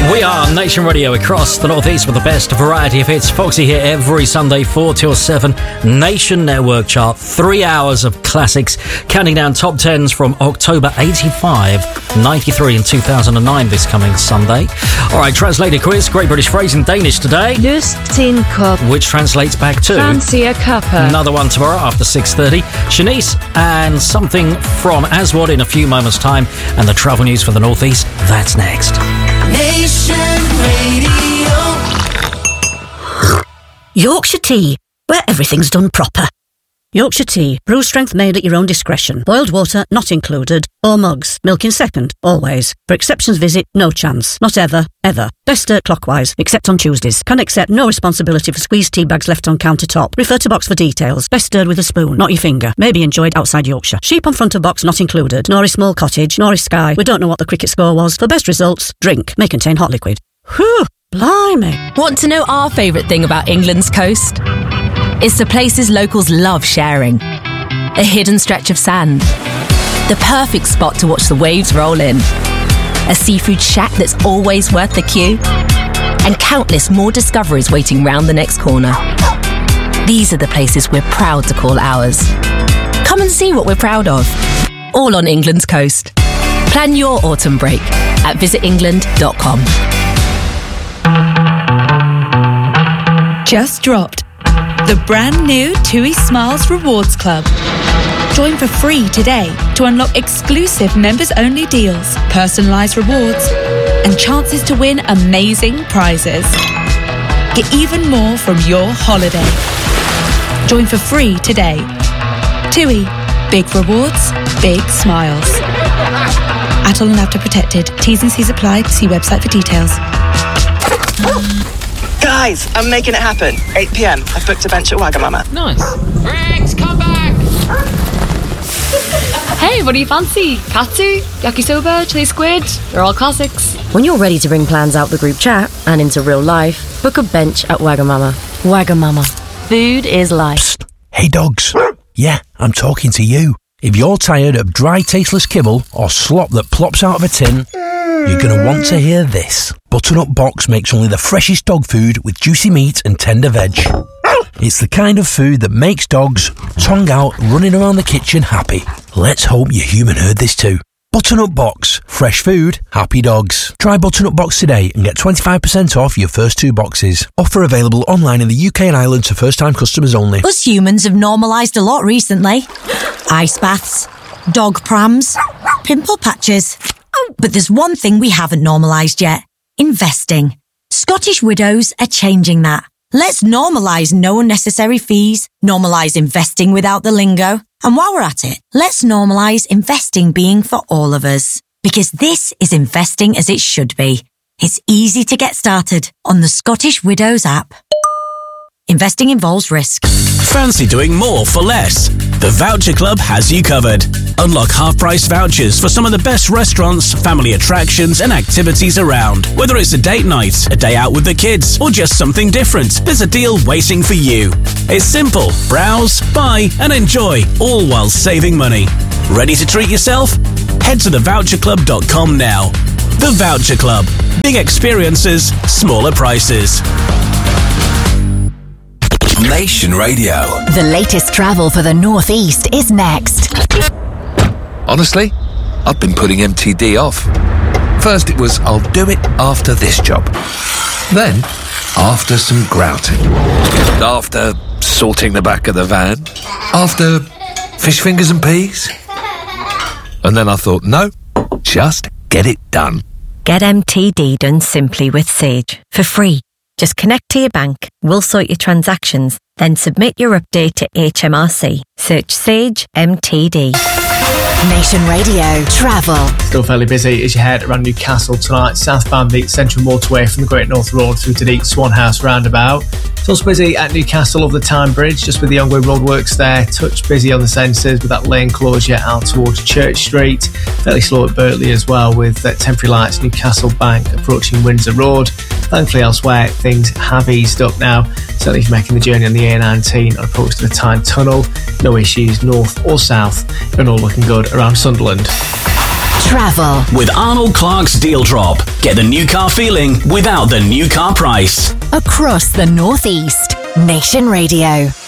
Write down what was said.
We are Nation Radio across the Northeast with the best variety of hits. Foxy here every Sunday, 4 till 7. Nation Network chart, 3 hours of classics, counting down top 10s from October 85, 93 and 2009 this coming Sunday. All right, translated quiz, Great British phrase in Danish today. Lyst til en kop. Which translates back to... Fancy a cuppa. Another one tomorrow after 6:30. Shanice and something from Aswad in a few moments' time. And the travel news for the Northeast, that's next. Nation Radio. Yorkshire Tea, where everything's done proper. Yorkshire Tea, brew strength made at your own discretion. Boiled water not included. Or mugs, milk in second, always. For exceptions visit, no chance. Not ever, ever. Best stir clockwise, except on Tuesdays. Can accept no responsibility for squeezed tea bags left on countertop. Refer to box for details. Best stirred with a spoon, not your finger. May be enjoyed outside Yorkshire. Sheep on front of box not included. Norris Small Cottage, Norris Sky. We don't know what the cricket score was. For best results, drink. May contain hot liquid. Whew, blimey. Want to know our favourite thing about England's coast? It's the places locals love sharing. A hidden stretch of sand. The perfect spot to watch the waves roll in. A seafood shack that's always worth the queue. And countless more discoveries waiting round the next corner. These are the places we're proud to call ours. Come and see what we're proud of. All on England's coast. Plan your autumn break at visitengland.com. Just dropped. The brand new TUI Smiles Rewards Club. Join for free today to unlock exclusive members-only deals, personalised rewards, and chances to win amazing prizes. Get even more from your holiday. Join for free today. TUI. Big rewards, big smiles. Adult and After Protected. T's and C's apply. See website for details. Guys, I'm making it happen. 8 p.m. I've booked a bench at Wagamama. Nice. Rex, come back! Hey, what do you fancy? Katsu, yakisoba, chili squid? They're all classics. When you're ready to bring plans out the group chat and into real life, book a bench at Wagamama. Wagamama. Food is life. Psst. Hey dogs. Yeah, I'm talking to you. If you're tired of dry, tasteless kibble or slop that plops out of a tin, you're going to want to hear this. Butternut Box makes only the freshest dog food with juicy meat and tender veg. It's the kind of food that makes dogs, tongue out, running around the kitchen happy. Let's hope your human heard this too. Butternut Box. Fresh food, happy dogs. Try Butternut Box today and get 25% off your first 2 boxes. Offer available online in the UK and Ireland to first-time customers only. Us humans have normalised a lot recently. Ice baths, dog prams, pimple patches. Oh, but there's one thing we haven't normalised yet. Investing. Scottish Widows are changing that. Let's normalise no unnecessary fees, normalise investing without the lingo. And while we're at it, let's normalise investing being for all of us. Because this is investing as it should be. It's easy to get started on the Scottish Widows app. Investing involves risk. Fancy doing more for less? The Voucher Club has you covered. Unlock half-price vouchers for some of the best restaurants, family attractions and activities around. Whether it's a date night, a day out with the kids, or just something different, there's a deal waiting for you. It's simple. Browse, buy and enjoy, all while saving money. Ready to treat yourself? Head to thevoucherclub.com now. The Voucher Club. Big experiences, smaller prices. Nation Radio. The latest travel for the Northeast is next. Honestly, I've been putting MTD off. First it was, I'll do it after this job. Then, after some grouting. After sorting the back of the van. After fish fingers and peas. And then I thought, no, just get it done. Get MTD done simply with Sage for free. Just connect to your bank, we'll sort your transactions, then submit your update to HMRC. Search Sage MTD. Nation Radio Travel. Still fairly busy as you head around Newcastle tonight. Southbound the Central Motorway from the Great North Road through to the Swan House roundabout. It's also busy at Newcastle over the Tyne Bridge, just with the ongoing roadworks there. Touch busy on the sensors with that lane closure out towards Church Street. Fairly slow at Birtley as well with temporary lights Newcastle Bank approaching Windsor Road. Thankfully elsewhere things have eased up now. Certainly if you're making the journey on the A19 on approach to the Tyne Tunnel. No issues north or south and all looking good around Sunderland. Travel. With Arnold Clark's Deal Drop. Get the new car feeling without the new car price. Across the Northeast. Nation Radio.